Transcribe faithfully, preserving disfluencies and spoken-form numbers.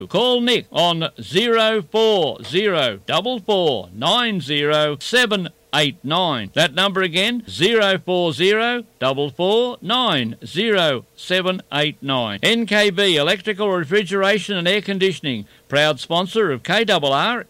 Call Nick on zero four zero four four nine zero seven eight nine. That number again, zero four zero four four nine zero seven eight nine. N K B Electrical Refrigeration and Air Conditioning, proud sponsor of K R R